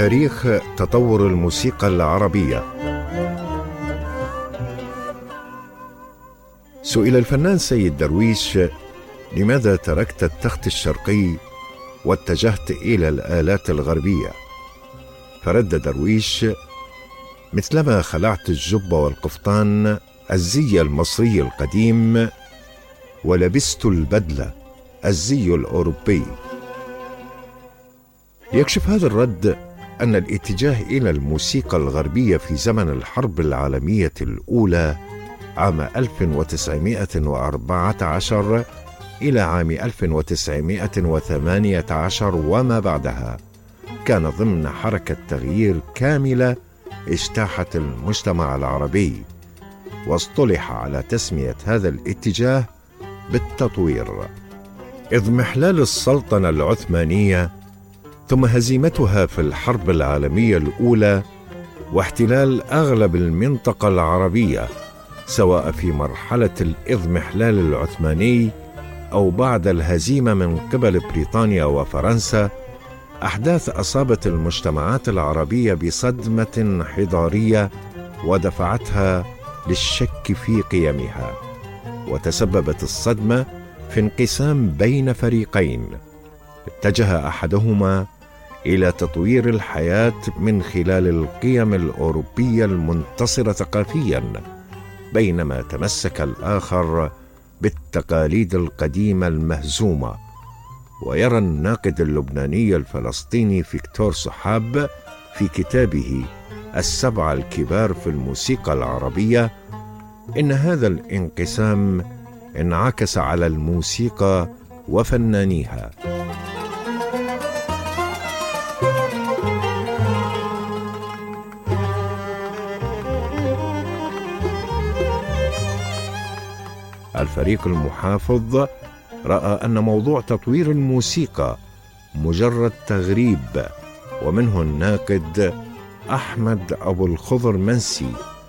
تاريخ تطور الموسيقى العربية. سئل الفنان سيد درويش: لماذا تركت التخت الشرقي واتجهت إلى الآلات الغربية؟ فرد درويش: مثلما خلعت الجب والقفطان الزي المصري القديم ولبست البدلة الزي الأوروبي. يكشف هذا الرد أن الاتجاه إلى الموسيقى الغربية في زمن الحرب العالمية الأولى عام 1914 إلى عام 1918 وما بعدها كان ضمن حركة تغيير كاملة اجتاحت المجتمع العربي، واصطلح على تسمية هذا الاتجاه بالتطوير، إذ محلال السلطنة العثمانية ثم هزيمتها في الحرب العالمية الأولى واحتلال أغلب المنطقة العربية سواء في مرحلة الإضمحلال العثماني أو بعد الهزيمة من قبل بريطانيا وفرنسا، أحداث أصابت المجتمعات العربية بصدمة حضارية ودفعتها للشك في قيمها، وتسببت الصدمة في انقسام بين فريقين اتجه أحدهما إلى تطوير الحياة من خلال القيم الأوروبية المنتصرة ثقافياً، بينما تمسك الآخر بالتقاليد القديمة المهزومة. ويرى الناقد اللبناني الفلسطيني فيكتور سحاب في كتابه السبعة الكبار في الموسيقى العربية إن هذا الانقسام انعكس على الموسيقى وفنانيها. الفريق المحافظ رأى أن موضوع تطوير الموسيقى مجرد تغريب، ومنه الناقد أحمد أبو الخضر منسي